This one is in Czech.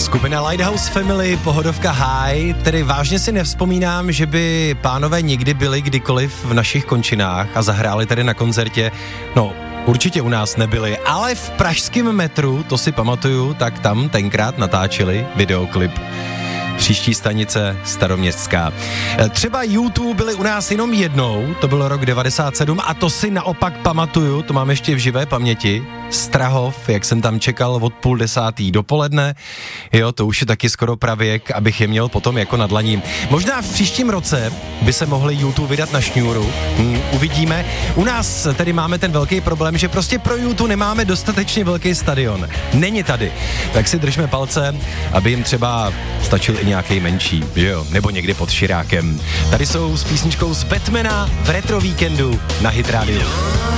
Skupina Lighthouse Family, pohodovka High, tedy vážně si nevzpomínám, že by pánové někdy byli kdykoliv v našich končinách a zahráli tady na koncertě. No, určitě u nás nebyli, ale v pražském metru, to si pamatuju, tak tam tenkrát natáčeli videoklip. Příští stanice Staroměstská. Třeba YouTube byli u nás jenom jednou, to byl rok 97 a to si naopak pamatuju, to mám ještě v živé paměti. Strahov, jak jsem tam čekal od 9:30 dopoledne, jo, to už je taky skoro pravěk, abych je měl potom jako na dlaní. Možná v příštím roce by se mohli YouTube vydat na šňůru, uvidíme. U nás tedy máme ten velký problém, že prostě pro YouTube nemáme dostatečně velký stadion. Není tady. Tak si držme palce, aby jim třeba stačil i nějaký menší, že jo, nebo někde pod Širákem. Tady jsou s písničkou z Batmana v Retro Víkendu na Hit Radio.